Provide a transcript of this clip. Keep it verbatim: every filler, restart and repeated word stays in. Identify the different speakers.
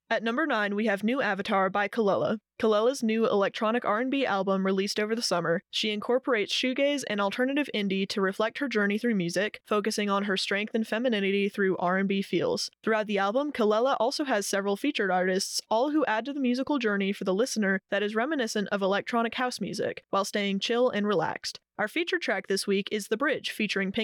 Speaker 1: At number nine, we have New Avatar by Kelela. Kelela's new electronic R and B album released over the summer. She incorporates shoegaze and alternative indie to reflect her journey through music, focusing on her strength and femininity through R and B feels. Throughout the album, Kelela also has several featured artists, all who add to the musical journey for the listener that is reminiscent of electronic house music, while staying chill and relaxed. Our featured track this week is The Bridge featuring Pink